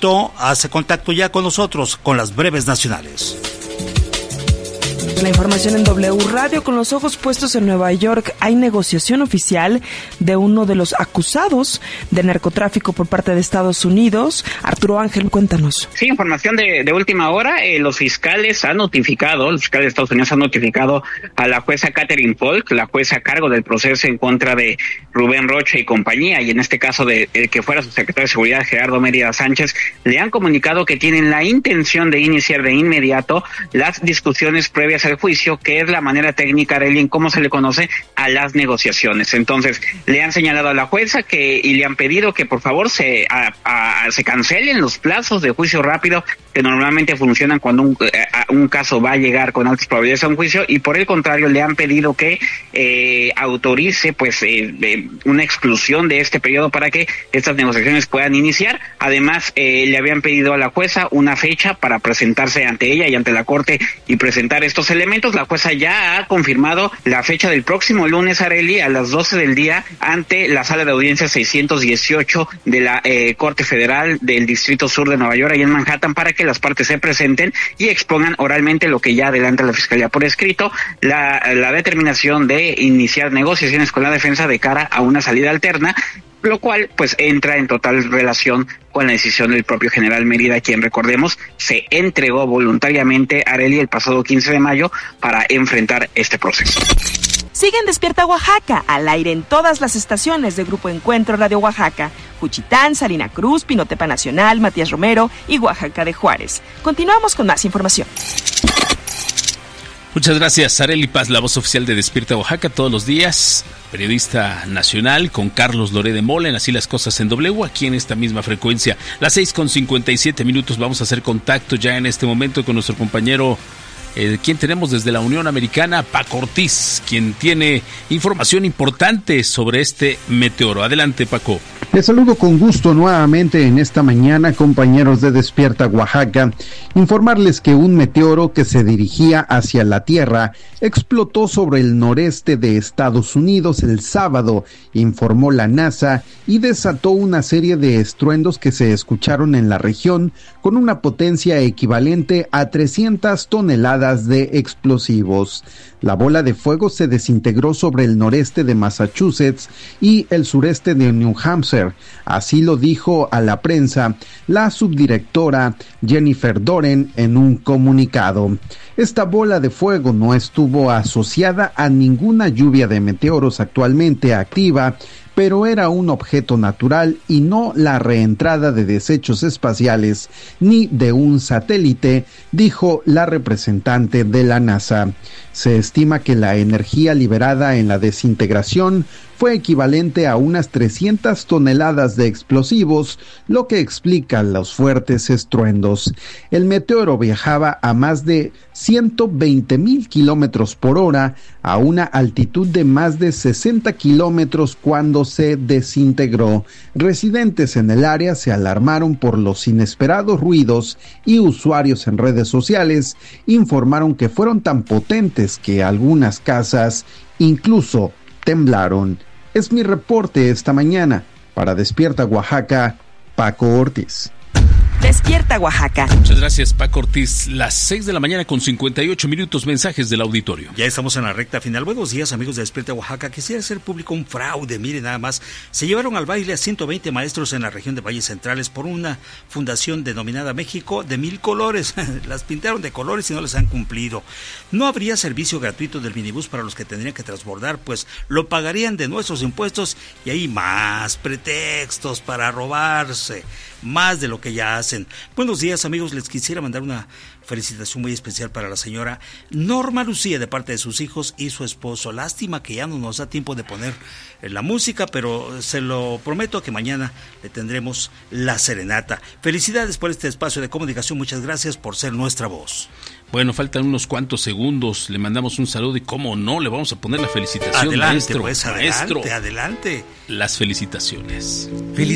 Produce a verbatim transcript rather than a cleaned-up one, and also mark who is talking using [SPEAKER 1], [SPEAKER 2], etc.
[SPEAKER 1] momentito hace contacto ya con nosotros con las breves nacionales.
[SPEAKER 2] La información en W Radio. Con los ojos puestos en Nueva York, hay negociación oficial de uno de los acusados de narcotráfico por parte de Estados Unidos. Arturo Ángel, cuéntanos.
[SPEAKER 3] Sí, información de, de última hora. Eh, los fiscales han notificado, los fiscales de Estados Unidos han notificado a la jueza Catherine Polk, la jueza a cargo del proceso en contra de Rubén Rocha y compañía, y en este caso de el que fuera su secretario de Seguridad, Gerardo Mérida Sánchez, le han comunicado que tienen la intención de iniciar de inmediato las discusiones previas al juicio, que es la manera técnica, Arely, en cómo se le conoce a las negociaciones. Entonces, le han señalado a la jueza que y le han pedido que por favor se a, a, se cancelen los plazos de juicio rápido que normalmente funcionan cuando un, a, un caso va a llegar con altas probabilidades a un juicio, y por el contrario le han pedido que eh, autorice pues eh, eh, una exclusión de este periodo para que estas negociaciones puedan iniciar. Además, eh, le habían pedido a la jueza una fecha para presentarse ante ella y ante la corte y presentar estos elementos. La jueza ya ha confirmado la fecha del próximo lunes, Arely, a las doce del día, ante la sala de audiencia seiscientos dieciocho de la eh, Corte Federal del Distrito Sur de Nueva York, ahí en Manhattan, para que las partes se presenten y expongan oralmente lo que ya adelanta la Fiscalía por escrito, la, la determinación de iniciar negociaciones con la defensa de cara a una salida alterna, lo cual pues entra en total relación con la decisión del propio general Mérida, quien, recordemos, se entregó voluntariamente a Arely el pasado quince de mayo para enfrentar este proceso.
[SPEAKER 2] Sigue en Despierta Oaxaca, al aire en todas las estaciones de Grupo Encuentro Radio Oaxaca, Juchitán, Salina Cruz, Pinotepa Nacional, Matías Romero y Oaxaca de Juárez. Continuamos con más información.
[SPEAKER 4] Muchas gracias, Arely Paz, la voz oficial de Despierta Oaxaca, todos los días, periodista nacional, con Carlos Loré de Mola, en Así las Cosas en W, aquí en esta misma frecuencia. Las seis con cincuenta y siete minutos, vamos a hacer contacto ya en este momento con nuestro compañero, eh, quien tenemos desde la Unión Americana, Paco Ortiz, quien tiene información importante sobre este meteoro. Adelante, Paco.
[SPEAKER 5] Les saludo con gusto nuevamente en esta mañana, compañeros de Despierta Oaxaca. Informarles que un meteoro que se dirigía hacia la Tierra explotó sobre el noreste de Estados Unidos el sábado, informó la NASA, y desató una serie de estruendos que se escucharon en la región con una potencia equivalente a trescientas toneladas de explosivos. La bola de fuego se desintegró sobre el noreste de Massachusetts y el sureste de New Hampshire. Así lo dijo a la prensa la subdirectora Jennifer Doren en un comunicado. Esta bola de fuego no estuvo asociada a ninguna lluvia de meteoros actualmente activa, pero era un objeto natural y no la reentrada de desechos espaciales ni de un satélite, dijo la representante de la NASA. Se estima que la energía liberada en la desintegración fue equivalente a unas trescientas toneladas de explosivos, lo que explica los fuertes estruendos. El meteoro viajaba a más de ciento veinte mil kilómetros por hora a una altitud de más de sesenta kilómetros cuando se desintegró. Residentes en el área se alarmaron por los inesperados ruidos y usuarios en redes sociales informaron que fueron tan potentes que algunas casas incluso temblaron. Es mi reporte esta mañana. Para Despierta Oaxaca, Paco Ortiz.
[SPEAKER 2] Despierta Oaxaca.
[SPEAKER 4] Muchas gracias, Paco Ortiz. Las seis de la mañana con cincuenta y ocho minutos, mensajes del auditorio.
[SPEAKER 1] Ya estamos en la recta final. Buenos días, amigos de Despierta Oaxaca. Quisiera hacer público un fraude. Miren nada más. Se llevaron al baile a ciento veinte maestros en la región de Valles Centrales por una fundación denominada México de Mil Colores. Las pintaron de colores y no les han cumplido. No habría servicio gratuito del minibús para los que tendrían que transbordar, pues lo pagarían de nuestros impuestos, y hay más pretextos para robarse, más de lo que ya hacen. Buenos días, amigos, les quisiera mandar una felicitación muy especial para la señora Norma Lucía de parte de sus hijos y su esposo. Lástima que ya no nos da tiempo de poner la música, pero se lo prometo que mañana le tendremos la serenata. Felicidades por este espacio de comunicación, muchas gracias por ser nuestra voz.
[SPEAKER 4] Bueno, faltan unos cuantos segundos, le mandamos un saludo y cómo no, le vamos a poner la felicitación.
[SPEAKER 1] Adelante,
[SPEAKER 4] maestro,
[SPEAKER 1] pues, adelante,
[SPEAKER 4] maestro,
[SPEAKER 1] adelante.
[SPEAKER 4] Las felicitaciones.
[SPEAKER 1] Felicidades.